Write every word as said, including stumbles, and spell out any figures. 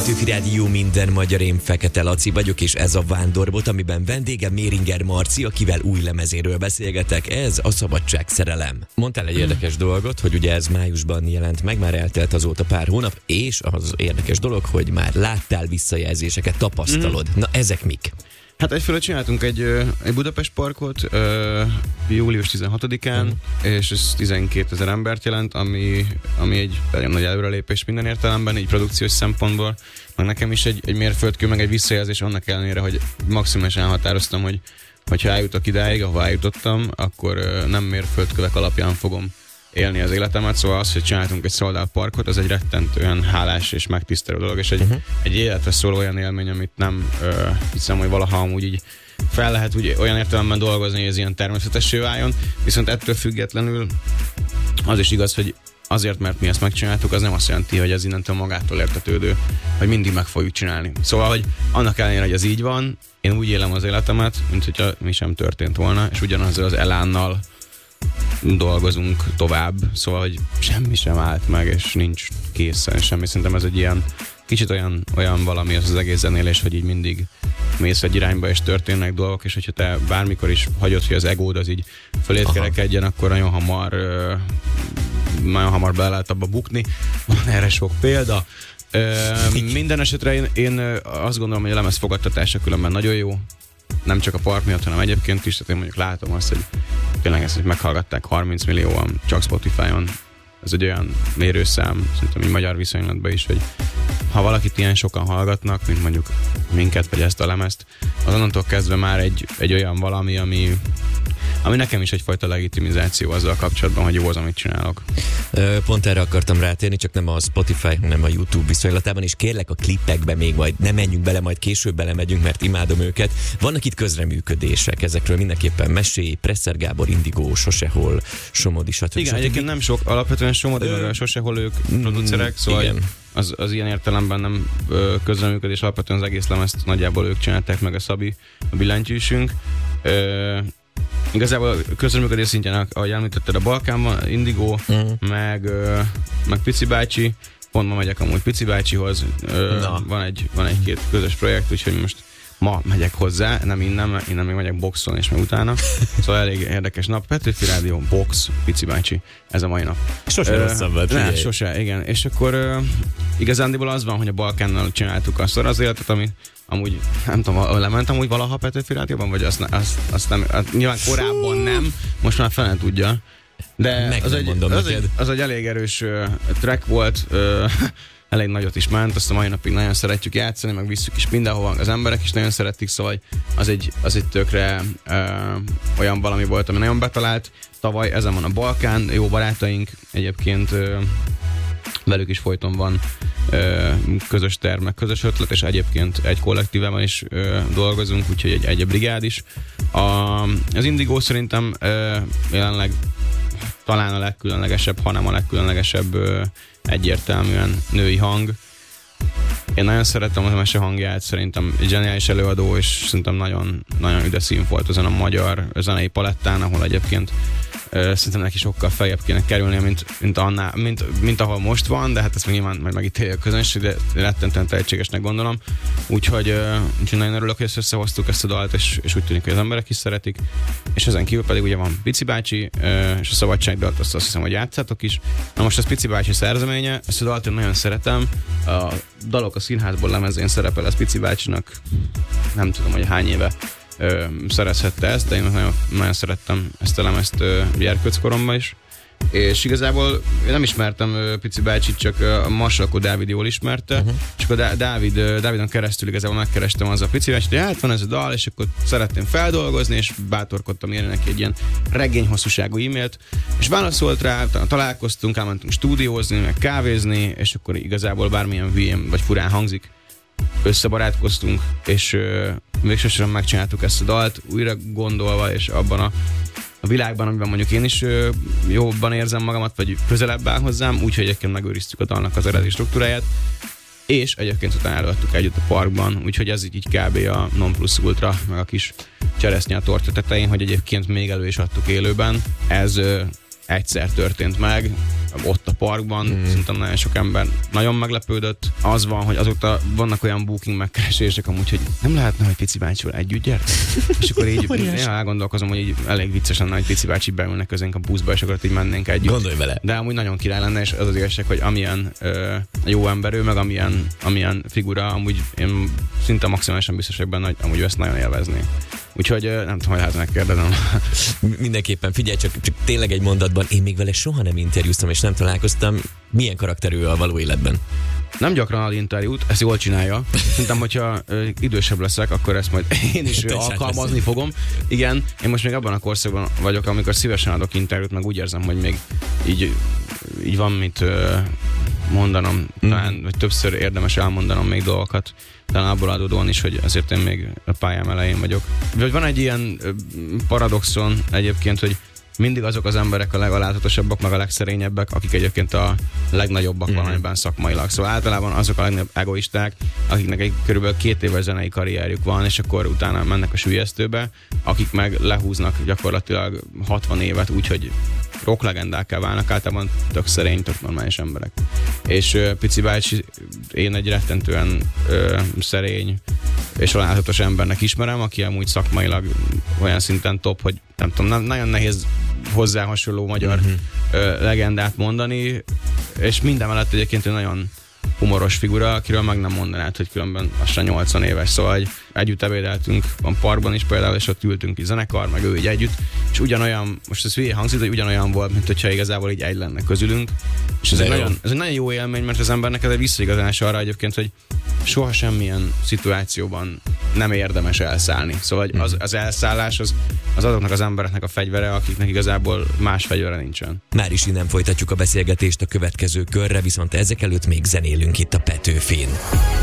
Petőfi Rádió, minden magyar, én Fekete Laci vagyok, és ez a Vándorbot, amiben vendégem Méringer Marci, akivel új lemezéről beszélgetek, ez a Szabadság szerelem. Mondtál egy érdekes dolgot, hogy ugye ez májusban jelent meg, már eltelt azóta pár hónap, és az érdekes dolog, hogy már láttál visszajelzéseket, tapasztalod. Mm. Na ezek mik? Hát egyfelől csináltunk egy, egy Budapest parkot uh, július tizenhatodikán, uh-huh. és ez tizenkétezer embert jelent, ami, ami egy nagyon nagy előrelépés minden értelemben, így produkciós szempontból. Meg nekem is egy, egy mérföldkő, meg egy visszajelzés annak ellenére, hogy maximálisan elhatároztam, hogy hogyha eljutok idáig, ahova eljutottam, akkor uh, nem mérföldkövek alapján fogom élni az életemet, szóval az, hogy csináltunk egy sold out parkot, az egy rettentően hálás és megtisztelő dolog, és egy, uh-huh. egy életre szóló olyan élmény, amit nem ö, hiszem, hogy valaha amúgy így fel lehet úgy olyan értelemben dolgozni, hogy ez ilyen természetessé váljon, viszont ettől függetlenül az is igaz, hogy azért, mert mi ezt megcsináltuk, az nem azt jelenti, hogy ez innentől magától értetődő, hogy mindig meg fogjuk csinálni. Szóval, hogy annak ellenére, hogy ez így van, én úgy élem az életemet, mint hogyha mi sem történt volna, és ugyanazzal az elánnal dolgozunk tovább, szóval, hogy semmi sem állt meg, és nincs készen semmi. Szerintem ez egy ilyen kicsit olyan, olyan valami az, az egész zenélés, hogy így mindig mész egy irányba, és történnek dolgok, és hogyha te bármikor is hagyod, hogy az egód az így fölét kerekedjen, akkor nagyon hamar uh, nagyon hamar bele lehet abba bukni. Van erre sok példa. Uh, minden esetre én, én azt gondolom, hogy a lemez fogadtatása különben nagyon jó. Nem csak a park miatt, hanem egyébként is, tehát én mondjuk látom azt, hogy tényleg ezt, hogy meghallgatták harminc millióan csak Spotify-on. Ez egy olyan mérőszám, szerintem így magyar viszonylatban is, hogy ha valakit ilyen sokan hallgatnak, mint mondjuk minket, vagy ezt a lemezt, az onnantól kezdve már egy, egy olyan valami, ami, ami nekem is egyfajta legitimizáció azzal kapcsolatban, hogy jó az, amit csinálok. Pont erre akartam rátérni, csak nem a Spotify, hanem a YouTube viszonylatában, és kérlek a klippekbe még majd nem menjünk bele, majd később belemegyünk, mert imádom őket. Vannak itt közreműködések, ezekről mindenképpen mesélj, Presser Gábor, Indigo, Sosehol, Somodi, stb. Igen, egyébként nem sok, alapvetően Somodi, Ö... Sosehol ők producerek, szóval igen. Az, az ilyen értelemben nem ö, közreműködés, alapvetően az egész lemezt nagyjából ők csinálták, meg a Szabi, a billentyűsünk. Ö, Igazából közreműködés szintjén, ahogy említetted, a Balkánban, Indigo, mm. meg, ö, meg Pici bácsi, pont ma megyek amúgy Pici bácsihoz, ö, van, egy, van egy-két közös projekt, úgyhogy most ma megyek hozzá, nem innen, innen még megyek boxolni, és meg utána. Szóval elég érdekes nap. Petőfi Rádió, box, Pici bácsi, ez a mai nap. Sose rosszabb lett, ne, sose, igen. És akkor ö, igazándiból az van, hogy a Balkánnal csináltuk azt az életet, amit amúgy, nem tudom, lementem úgy valaha Petőfi Rádióban, vagy azt, azt, azt nem, azt nyilván korábban nem, most már fele tudja. De az egy, az, egy, az egy elég erős uh, track volt, uh, elég nagyot is ment, azt a mai napig nagyon szeretjük játszani, meg visszük is mindenhova, az emberek is nagyon szeretik, szóval az egy, az egy tökre uh, olyan valami volt, ami nagyon betalált. Tavaly ezen van a Balkán, jó barátaink, egyébként uh, velük is folyton van ö, közös terv, meg közös ötlet, és egyébként egy kollektívában is ö, dolgozunk, úgyhogy egy, egy brigád is. A, az Indigo szerintem ö, jelenleg talán a legkülönlegesebb, hanem a legkülönlegesebb ö, egyértelműen női hang. Én nagyon szeretem a mese hangját, szerintem egy zseniális előadó, és szerintem nagyon, nagyon üde színfolt azon a magyar zenei palettán, ahol egyébként Uh, szerintem neki sokkal feljebb kéne kerülnie, mint, mint, annál, mint, mint ahol most van, de hát ezt még nyilván majd megítélje a közönség, de rettentően tehetségesnek gondolom. Úgyhogy, uh, úgyhogy nagyon örülök, hogy ezt összehoztuk ezt a dalt, és, és úgy tűnik, hogy az emberek is szeretik. És ezen kívül pedig ugye van Pici bácsi, uh, és a Szabadságdalt azt, azt hiszem, hogy játszátok is. Na most ez Pici bácsi szerzeménye, ezt a dalt én nagyon szeretem. A Dalok a Színházból lemezén szerepel, ez Pici bácsinak nem tudom, hogy hány éve Ö, szerezhette ezt, de én nagyon, nagyon szerettem ezt a lemezt gyerkőckoromban is. És igazából nem ismertem ö, Pici bácsit, csak ö, a Marsalkó Dávid jól ismerte, uh-huh. és akkor Dá- Dávid, ö, Dávidon keresztül igazából megkerestem az a Pici bácsit, hogy hát van ez a dal, és akkor szeretném feldolgozni, és bátorkodtam írni neki egy ilyen regény hosszúságú e-mailt, és válaszolt rá, találkoztunk, elmentünk stúdiózni, meg kávézni, és akkor igazából bármilyen hülyén vagy furán hangzik, összebarátkoztunk, és uh, végsősorban megcsináltuk ezt a dalt, újra gondolva, és abban a, a világban, amiben mondjuk én is uh, jobban érzem magamat, vagy közelebb áll hozzám, úgyhogy egyébként megőriztük a dalnak az eredeti struktúráját, és egyébként utána előadtuk együtt a parkban, úgyhogy ez így, így kb. A non plus ultra, meg a kis cseresznye a torta tetején, hogy egyébként még elő is adtuk élőben. Ez uh, egyszer történt meg, ott a parkban, mm. szerintem nagyon sok ember nagyon meglepődött. Az van, hogy azóta vannak olyan booking megkeresések amúgy, hogy nem lehetne, hogy Pici bácsival együtt gyert? És akkor így én elgondolkozom, hogy így elég vicces lenne, hogy Pici bácsi beülnek közénk a buszba, és akkor így mennénk együtt. Gondolj vele. De amúgy nagyon király lenne, és az az igazság, hogy amilyen ö, jó ember ő, meg amilyen, amilyen figura, amúgy én szinte maximálisan biztos vagyok benne, hogy amúgy ezt nagyon élvezni. Úgyhogy nem tudom, hogy lehet megkérdezem. Mindenképpen, figyelj csak, csak tényleg egy mondatban, én még vele soha nem interjúztam, és nem találkoztam. Milyen karakterű a való életben? Nem gyakran ad interjút, ezt jól csinálja. Szerintem, hogyha ö, idősebb leszek, akkor ezt majd én is alkalmazni fogom. Igen, én most még abban a korszakban vagyok, amikor szívesen adok interjút, meg úgy érzem, hogy még így, így van mit ö, mondanom, talán, vagy többször érdemes elmondanom még dolgokat, talán abból adódóan is, hogy azért én még a pályám elején vagyok. Vagy van egy ilyen ö, paradoxon egyébként, hogy mindig azok az emberek a legalátatosabbak, meg a legszerényebbek, akik egyébként a legnagyobbak mm-hmm. valamiben szakmailag. Szóval általában azok a legnagyobb egoisták, akiknek egy körülbelül két éves zenei karrierjük van, és akkor utána mennek a süllyesztőbe, akik meg lehúznak gyakorlatilag hatvan évet úgy, hogy rocklegendákká válnak, általában tök szerény, tök normális emberek. És uh, Pici bácsi, én egy rettentően uh, szerény és alázatos embernek ismerem, aki amúgy szakmailag olyan szinten top, hogy nem tudom, nem, nagyon nehéz hozzá hasonló magyar uh-huh. uh, legendát mondani, és minden mellett egyébként egy nagyon humoros figura, akiről meg nem mondanád, hogy különben lassan nyolcvan éves, szóval egy, együtt ebédeltünk a parkban is például, és ott ültünk így zenekar, meg ő így együtt, és ugyanolyan, most ez hülye hangzik, hogy ugyanolyan volt, mint hogyha igazából így egy lenne közülünk, és ez egy, nagyon, ez egy nagyon jó élmény, mert az embernek ez egy visszaigazolás arra egyébként, hogy soha semmilyen szituációban nem érdemes elszállni. Szóval az, az elszállás az, az azoknak az embereknek a fegyvere, akiknek igazából más fegyvere nincsen. Már is innen folytatjuk a beszélgetést a következő körre, viszont ezek előtt még zenélünk itt a Petőfin.